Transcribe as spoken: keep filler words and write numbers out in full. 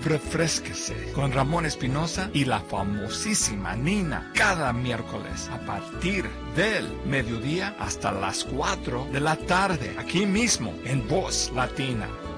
Refrésquese con Ramón Espinosa y la famosísima Nina cada miércoles a partir del mediodía hasta las cuatro de la tarde, aquí mismo en Voz Latina.